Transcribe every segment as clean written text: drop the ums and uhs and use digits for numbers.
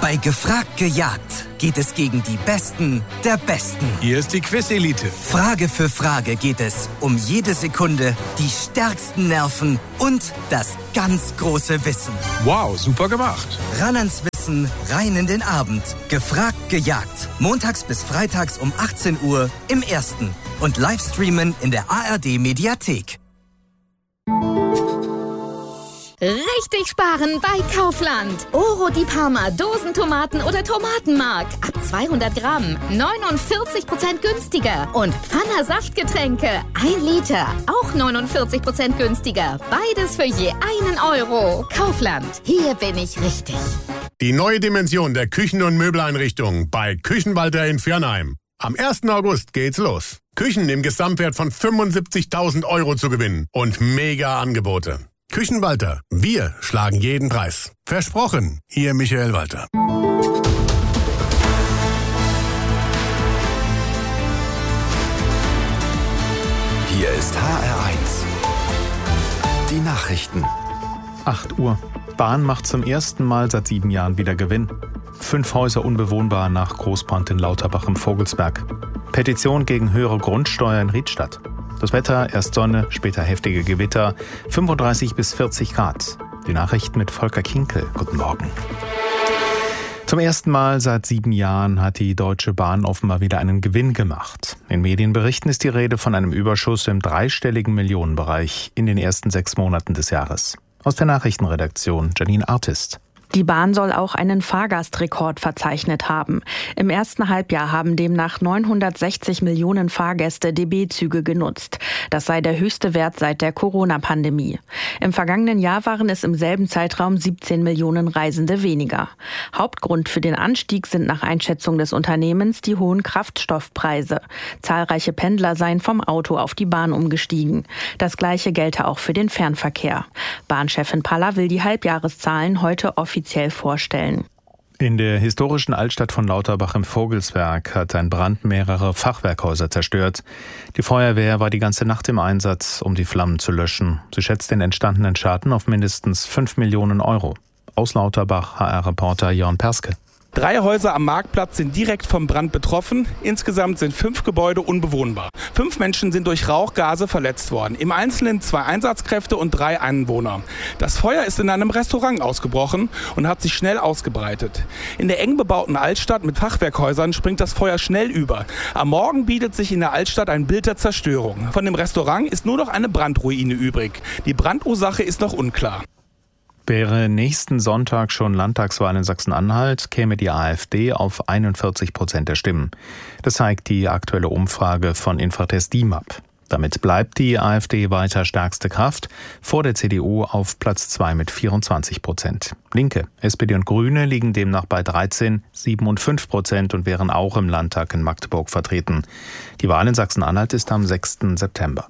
Bei Gefragt gejagt geht es gegen die Besten der Besten. Hier ist die Quiz-Elite. Frage für Frage geht es um jede Sekunde, die stärksten Nerven und das ganz große Wissen. Wow, super gemacht. Ran ans Wissen, rein in den Abend. Gefragt gejagt. Montags bis freitags um 18 Uhr im Ersten. Und Livestreamen in der ARD-Mediathek. Richtig sparen bei Kaufland. Oro di Parma, Dosentomaten oder Tomatenmark. Ab 200 Gramm, 49% günstiger. Und Pfanner Saftgetränke, 1 Liter, auch 49% günstiger. Beides für je 1 Euro. Kaufland, hier bin ich richtig. Die neue Dimension der Küchen- und Möbeleinrichtung bei Küchenwalter in Viernheim. Am 1. August geht's los. Küchen im Gesamtwert von 75.000 Euro zu gewinnen und mega Angebote. Küchenwalter, wir schlagen jeden Preis. Versprochen, Ihr Michael Walter. Hier ist HR1. Die Nachrichten. 8 Uhr. Bahn macht zum ersten Mal seit 7 Jahren wieder Gewinn. 5 Häuser unbewohnbar nach Großbrand in Lauterbach im Vogelsberg. Petition gegen höhere Grundsteuer in Riedstadt. Das Wetter, erst Sonne, später heftige Gewitter, 35 bis 40 Grad. Die Nachrichten mit Volker Kinkel. Guten Morgen. Zum ersten Mal seit 7 Jahren hat die Deutsche Bahn offenbar wieder einen Gewinn gemacht. In Medienberichten ist die Rede von einem Überschuss im dreistelligen Millionenbereich in den ersten 6 Monaten des Jahres. Aus der Nachrichtenredaktion Janine Artist. Die Bahn soll auch einen Fahrgastrekord verzeichnet haben. Im ersten Halbjahr haben demnach 960 Millionen Fahrgäste DB-Züge genutzt. Das sei der höchste Wert seit der Corona-Pandemie. Im vergangenen Jahr waren es im selben Zeitraum 17 Millionen Reisende weniger. Hauptgrund für den Anstieg sind nach Einschätzung des Unternehmens die hohen Kraftstoffpreise. Zahlreiche Pendler seien vom Auto auf die Bahn umgestiegen. Das Gleiche gelte auch für den Fernverkehr. Bahnchefin Paller will die Halbjahreszahlen heute offiziell vorstellen. In der historischen Altstadt von Lauterbach im Vogelsberg hat ein Brand mehrere Fachwerkhäuser zerstört. Die Feuerwehr war die ganze Nacht im Einsatz, um die Flammen zu löschen. Sie schätzt den entstandenen Schaden auf mindestens 5 Millionen Euro. Aus Lauterbach, HR-Reporter Jörn Perske. 3 Häuser am Marktplatz sind direkt vom Brand betroffen. Insgesamt sind 5 Gebäude unbewohnbar. 5 Menschen sind durch Rauchgase verletzt worden. Im Einzelnen 2 Einsatzkräfte und 3 Anwohner. Das Feuer ist in einem Restaurant ausgebrochen und hat sich schnell ausgebreitet. In der eng bebauten Altstadt mit Fachwerkhäusern springt das Feuer schnell über. Am Morgen bietet sich in der Altstadt ein Bild der Zerstörung. Von dem Restaurant ist nur noch eine Brandruine übrig. Die Brandursache ist noch unklar. Wäre nächsten Sonntag schon Landtagswahl in Sachsen-Anhalt, käme die AfD auf 41% der Stimmen. Das zeigt die aktuelle Umfrage von Infratest DIMAP. Damit bleibt die AfD weiter stärkste Kraft, vor der CDU auf Platz 2 mit 24%. Linke, SPD und Grüne liegen demnach bei 13, 7 und 5% und wären auch im Landtag in Magdeburg vertreten. Die Wahl in Sachsen-Anhalt ist am 6. September.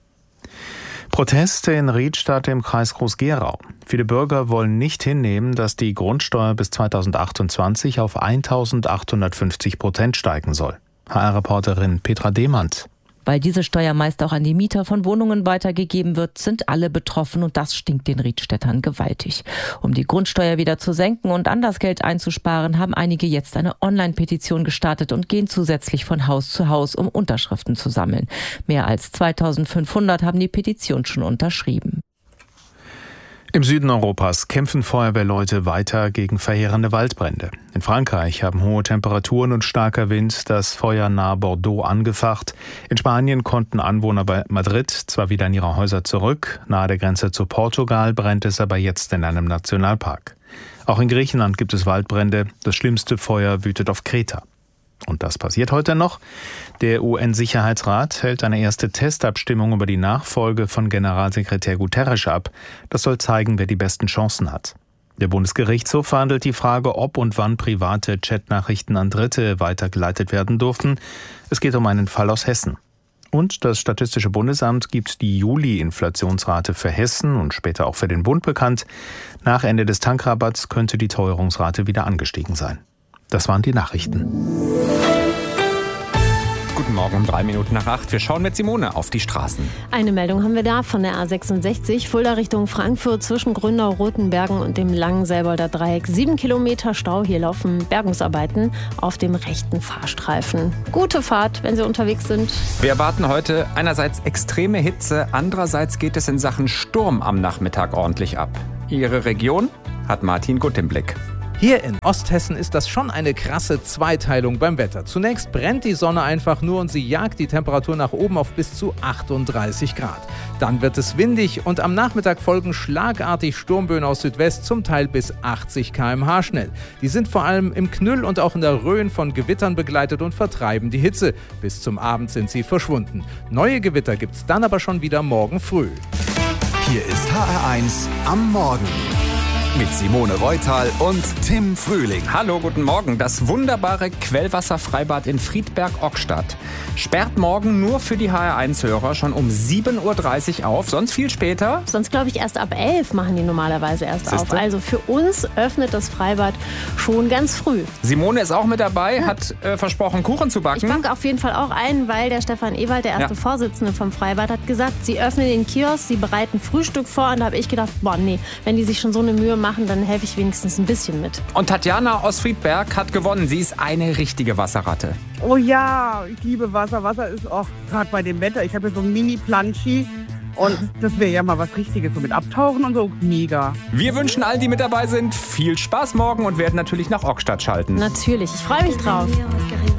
Proteste in Riedstadt im Kreis Groß-Gerau. Viele Bürger wollen nicht hinnehmen, dass die Grundsteuer bis 2028 auf 1.850% steigen soll. HR-Reporterin Petra Demand. Weil diese Steuer meist auch an die Mieter von Wohnungen weitergegeben wird, sind alle betroffen und das stinkt den Riedstädtern gewaltig. Um die Grundsteuer wieder zu senken und anders Geld einzusparen, haben einige jetzt eine Online-Petition gestartet und gehen zusätzlich von Haus zu Haus, um Unterschriften zu sammeln. Mehr als 2.500 haben die Petition schon unterschrieben. Im Süden Europas kämpfen Feuerwehrleute weiter gegen verheerende Waldbrände. In Frankreich haben hohe Temperaturen und starker Wind das Feuer nahe Bordeaux angefacht. In Spanien konnten Anwohner bei Madrid zwar wieder in ihre Häuser zurück, nahe der Grenze zu Portugal brennt es aber jetzt in einem Nationalpark. Auch in Griechenland gibt es Waldbrände. Das schlimmste Feuer wütet auf Kreta. Und das passiert heute noch. Der UN-Sicherheitsrat hält eine erste Testabstimmung über die Nachfolge von Generalsekretär Guterres ab. Das soll zeigen, wer die besten Chancen hat. Der Bundesgerichtshof verhandelt die Frage, ob und wann private Chatnachrichten an Dritte weitergeleitet werden durften. Es geht um einen Fall aus Hessen. Und das Statistische Bundesamt gibt die Juli-Inflationsrate für Hessen und später auch für den Bund bekannt. Nach Ende des Tankrabatts könnte die Teuerungsrate wieder angestiegen sein. Das waren die Nachrichten. Guten Morgen, 7:03. Wir schauen mit Simone auf die Straßen. Eine Meldung haben wir da von der A66, Fulda Richtung Frankfurt zwischen Grünau, Rotenbergen und dem langen Selbolder Dreieck. 7 Kilometer Stau, hier laufen Bergungsarbeiten auf dem rechten Fahrstreifen. Gute Fahrt, wenn Sie unterwegs sind. Wir erwarten heute einerseits extreme Hitze, andererseits geht es in Sachen Sturm am Nachmittag ordentlich ab. Ihre Region hat Martin Gutt im Blick. Hier in Osthessen ist das schon eine krasse Zweiteilung beim Wetter. Zunächst brennt die Sonne einfach nur und sie jagt die Temperatur nach oben auf bis zu 38 Grad. Dann wird es windig und am Nachmittag folgen schlagartig Sturmböen aus Südwest, zum Teil bis 80 km/h schnell. Die sind vor allem im Knüll und auch in der Rhön von Gewittern begleitet und vertreiben die Hitze. Bis zum Abend sind sie verschwunden. Neue Gewitter gibt's dann aber schon wieder morgen früh. Hier ist HR1 am Morgen. Mit Simone Reutal und Tim Frühling. Hallo, guten Morgen. Das wunderbare Quellwasserfreibad in Friedberg-Ockstadt sperrt morgen nur für die HR1-Hörer schon um 7:30 Uhr auf, sonst viel später. Sonst glaube ich erst ab 11 machen die normalerweise erst auf. Also für uns öffnet das Freibad schon ganz früh. Simone ist auch mit dabei, hat versprochen, Kuchen zu backen. Ich backe auf jeden Fall auch ein, weil der Stefan Ewald, der erste Vorsitzende vom Freibad, hat gesagt, sie öffnen den Kiosk, sie bereiten Frühstück vor. Und da habe ich gedacht, boah nee, wenn die sich schon so eine Mühe machen, dann helfe ich wenigstens ein bisschen mit. Und Tatjana aus Friedberg hat gewonnen. Sie ist eine richtige Wasserratte. Oh ja, ich liebe Wasser. Wasser ist auch gerade bei dem Wetter. Ich habe hier so ein Mini-Planschi und das wäre ja mal was Richtiges, so mit Abtauchen und so. Mega. Wir wünschen allen, die mit dabei sind, viel Spaß morgen und werden natürlich nach Ockstadt schalten. Natürlich, ich freue mich drauf.